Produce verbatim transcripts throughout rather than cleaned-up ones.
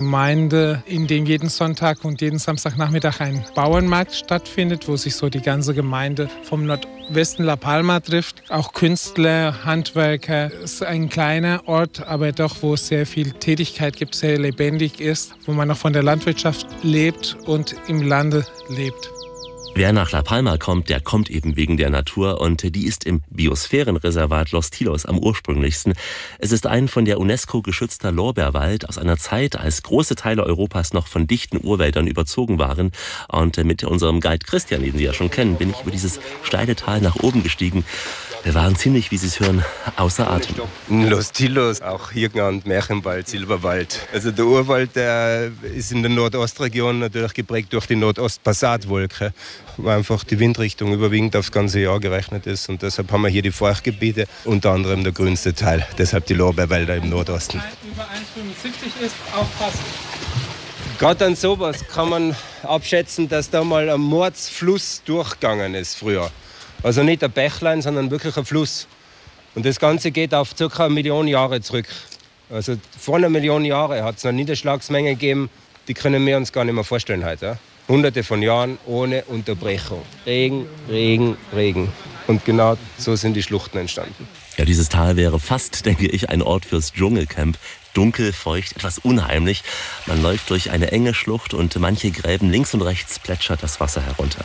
Gemeinde, in dem jeden Sonntag und jeden Samstagnachmittag ein Bauernmarkt stattfindet, wo sich so die ganze Gemeinde vom Nordwesten La Palma trifft. Auch Künstler, Handwerker. Es ist ein kleiner Ort, aber doch, wo es sehr viel Tätigkeit gibt, sehr lebendig ist, wo man noch von der Landwirtschaft lebt und im Lande lebt. Wer nach La Palma kommt, der kommt eben wegen der Natur und die ist im Biosphärenreservat Los Tilos am ursprünglichsten. Es ist ein von der UNESCO geschützter Lorbeerwald aus einer Zeit, als große Teile Europas noch von dichten Urwäldern überzogen waren. Und mit unserem Guide Christian, den Sie ja schon kennen, bin ich über dieses steile Tal nach oben gestiegen. Wir waren ziemlich, wie Sie es hören, außer Atem. Los Tilos, auch hier genannt Märchenwald, Silberwald. Also der Urwald, der ist in der Nordostregion natürlich geprägt durch die Nordost-Passatwolke, wo einfach die Windrichtung überwiegend aufs ganze Jahr gerechnet ist. Und deshalb haben wir hier die Feuchtgebiete, unter anderem der grünste Teil. Deshalb die Lorbeerwälder im Nordosten. Über eins Komma fünfundsiebzig ist, aufpassen. Gerade an sowas kann man abschätzen, dass da mal ein Mordsfluss durchgegangen ist früher. Also nicht ein Bächlein, sondern wirklich ein Fluss. Und das Ganze geht auf ca. eine Million Jahre zurück. Also vor einer Million Jahre hat es eine Niederschlagsmenge gegeben, die können wir uns gar nicht mehr vorstellen heute. Ja? Hunderte von Jahren ohne Unterbrechung. Regen, Regen, Regen. Und genau so sind die Schluchten entstanden. Ja, dieses Tal wäre fast, denke ich, ein Ort fürs Dschungelcamp. Dunkel, feucht, etwas unheimlich. Man läuft durch eine enge Schlucht und manche Gräben links und rechts plätschert das Wasser herunter.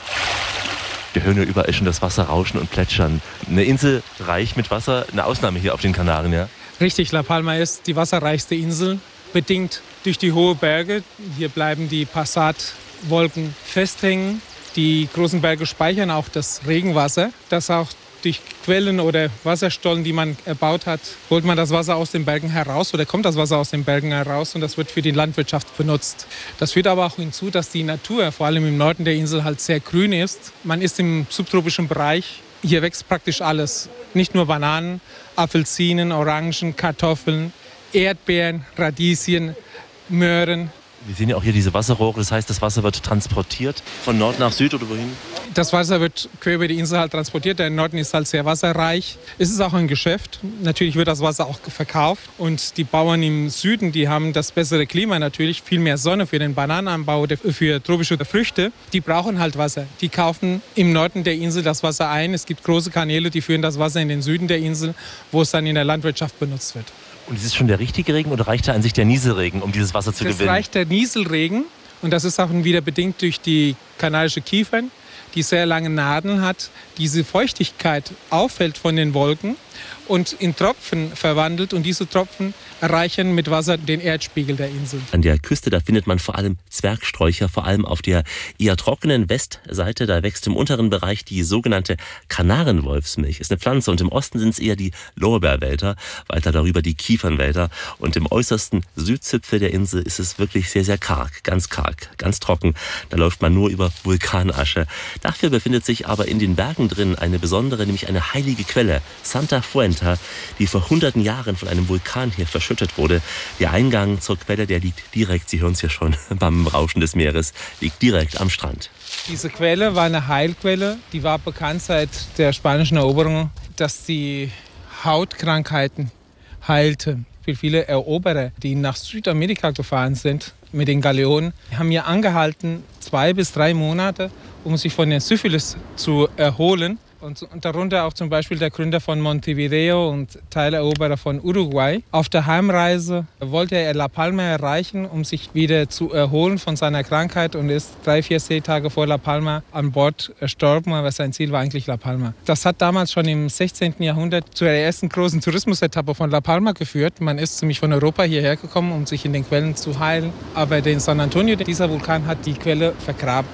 Wir hören ja überall schon das Wasser rauschen und plätschern. Eine Insel reich mit Wasser, eine Ausnahme hier auf den Kanaren, ja? Richtig, La Palma ist die wasserreichste Insel, bedingt durch die hohen Berge. Hier bleiben die Passatwolken festhängen. Die großen Berge speichern auch das Regenwasser, das auch durch Quellen oder Wasserstollen, die man erbaut hat, holt man das Wasser aus den Bergen heraus oder kommt das Wasser aus den Bergen heraus und das wird für die Landwirtschaft benutzt. Das führt aber auch hinzu, dass die Natur, vor allem im Norden der Insel, halt sehr grün ist. Man ist im subtropischen Bereich. Hier wächst praktisch alles. Nicht nur Bananen, Apfelsinen, Orangen, Kartoffeln, Erdbeeren, Radieschen, Möhren. Wir sehen ja auch hier diese Wasserrohre, das heißt, das Wasser wird transportiert von Nord nach Süd oder wohin? Das Wasser wird quer über die Insel halt transportiert. Der Norden ist halt sehr wasserreich. Es ist auch ein Geschäft. Natürlich wird das Wasser auch verkauft. Und die Bauern im Süden, die haben das bessere Klima natürlich, viel mehr Sonne für den Bananenanbau oder für tropische Früchte. Die brauchen halt Wasser. Die kaufen im Norden der Insel das Wasser ein. Es gibt große Kanäle, die führen das Wasser in den Süden der Insel, wo es dann in der Landwirtschaft benutzt wird. Und ist es schon der richtige Regen oder reicht da an sich der Nieselregen, um dieses Wasser zu das gewinnen? Es reicht der Nieselregen und das ist auch wieder bedingt durch die kanadische Kiefern, die sehr lange Nadeln hat, diese Feuchtigkeit auffällt von den Wolken und in Tropfen verwandelt und diese Tropfen erreichen mit Wasser den Erdspiegel der Insel. An der Küste, da findet man vor allem Zwergsträucher, vor allem auf der eher trockenen Westseite, da wächst im unteren Bereich die sogenannte Kanarenwolfsmilch. Ist eine Pflanze und im Osten sind es eher die Lorbeerwälder, weiter darüber die Kiefernwälder und im äußersten Südzipfel der Insel ist es wirklich sehr, sehr karg, ganz karg, ganz trocken. Da läuft man nur über Vulkanasche. Dafür befindet sich aber in den Bergen drin eine besondere, nämlich eine heilige Quelle, Santa Fuenta, die vor hunderten Jahren von einem Vulkan hier verschüttet wurde. Der Eingang zur Quelle, der liegt direkt, Sie hören es ja schon, beim Rauschen des Meeres, liegt direkt am Strand. Diese Quelle war eine Heilquelle, die war bekannt seit der spanischen Eroberung, dass die Hautkrankheiten heilte. Für viele Eroberer, die nach Südamerika gefahren sind mit den Galeonen, haben hier angehalten, zwei bis drei Monate, um sich von der Syphilis zu erholen. Und, und darunter auch zum Beispiel der Gründer von Montevideo und Teileroberer von Uruguay. Auf der Heimreise wollte er La Palma erreichen, um sich wieder zu erholen von seiner Krankheit und ist drei, vier Seetage vor La Palma an Bord erstorben, aber sein Ziel war eigentlich La Palma. Das hat damals schon im sechzehnten Jahrhundert zu der ersten großen Tourismusetappe von La Palma geführt. Man ist ziemlich von Europa hierher gekommen, um sich in den Quellen zu heilen. Aber den San Antonio, dieser Vulkan, hat die Quelle vergraben.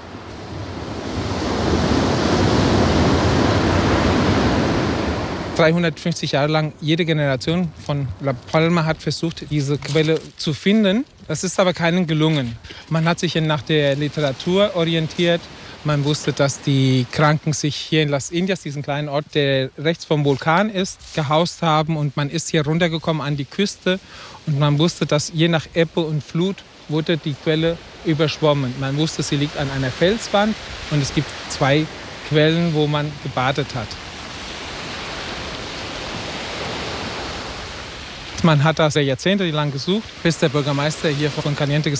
dreihundertfünfzig Jahre lang, jede Generation von La Palma hat versucht, diese Quelle zu finden. Das ist aber keinen gelungen. Man hat sich nach der Literatur orientiert. Man wusste, dass die Kranken sich hier in Las Indias, diesen kleinen Ort, der rechts vom Vulkan ist, gehaust haben. Und man ist hier runtergekommen an die Küste. Und man wusste, dass je nach Ebbe und Flut wurde die Quelle überschwommen. Man wusste, sie liegt an einer Felswand. Und es gibt zwei Quellen, wo man gebadet hat. Man hat das jahrzehntelang gesucht, bis der Bürgermeister hier von Caliente